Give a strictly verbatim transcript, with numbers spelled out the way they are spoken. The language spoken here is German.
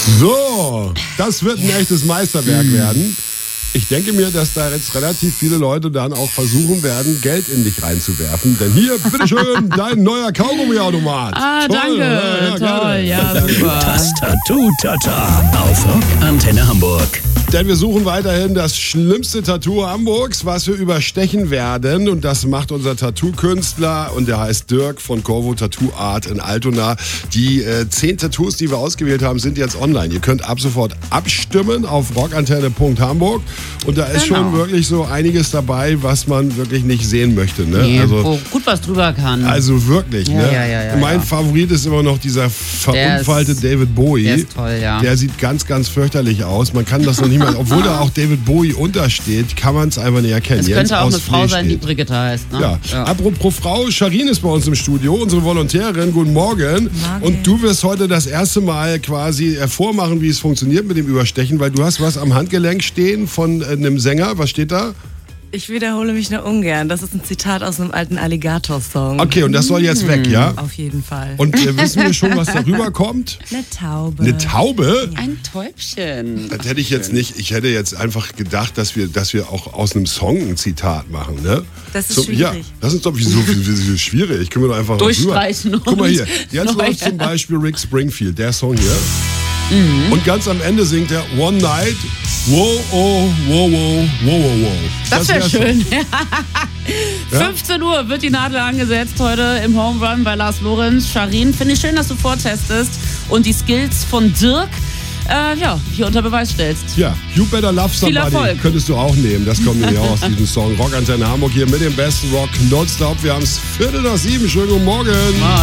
So, das wird ein echtes Meisterwerk werden. Ich denke mir, dass da jetzt relativ viele Leute dann auch versuchen werden, Geld in dich reinzuwerfen. Denn hier, bitteschön, dein neuer Kaugummiautomat. Ah, toll, danke. Ja, ja, Toll, gerne. ja, super. Das Tattoo-Tata auf Rock Antenne Hamburg. Denn wir suchen weiterhin das schlimmste Tattoo Hamburgs, was wir überstechen werden. Und das macht unser Tattoo-Künstler, und der heißt Dirk von Corvo Tattoo Art in Altona. Die äh, zehn Tattoos, die wir ausgewählt haben, sind jetzt online. Ihr könnt ab sofort abstimmen auf rockantenne punkt hamburg. Und da ist Genau. schon wirklich so einiges dabei, was man wirklich nicht sehen möchte. Ne? Nee, Also, wo gut was drüber kann. also wirklich. Ja, ne? ja, ja, ja, mein ja. Favorit ist immer noch dieser verunfallte ist- David Bowie. der ist toll, ja. Der sieht ganz, ganz fürchterlich aus. Man kann das noch nicht mal, obwohl da auch David Bowie untersteht, kann man es einfach nicht erkennen. Es Jens könnte auch aus eine Frau Flee sein, die steht. Brigitte heißt. Ne? Ja. Apropos Frau, Sharin ist bei uns im Studio, unsere Volontärin. Guten Morgen. Und du wirst heute das erste Mal quasi vormachen, wie es funktioniert mit dem Überstechen, weil du hast was am Handgelenk stehen von äh, einem Sänger. Was steht da? Ich wiederhole mich nur ungern. Das ist ein Zitat aus einem alten Alligator-Song. Okay, und das soll jetzt weg, ja? Auf jeden Fall. Und äh, wissen wir schon, was darüber kommt? Eine Taube. Eine Taube? Ein Täubchen. Das hätte ich jetzt nicht. Ich hätte jetzt einfach gedacht, dass wir, dass wir auch aus einem Song ein Zitat machen, ne? Das ist so, schwierig. Ja, das ist doch so viel, viel schwierig. Können wir doch einfach Durchstreichen rüber. Guck mal hier. und Jetzt neu. läuft zum Beispiel Rick Springfield, der Song hier. Mhm. Und ganz am Ende singt er One Night. Wow, oh, wow, wow, wow, wow, wow. Das wäre wär's schön. Ja? fünfzehn Uhr wird die Nadel angesetzt heute im Home Run bei Lars Lorenz. Sharin, finde ich schön, dass du vortestest und die Skills von Dirk äh, ja, hier unter Beweis stellst. Ja, You Better Love Viel Somebody Erfolg. könntest du auch nehmen. Das kommt nämlich auch aus diesem Song. Rock Antenne Hamburg hier mit dem besten Rock nonstop. Wir haben es Viertel nach sieben. Schönen guten Morgen.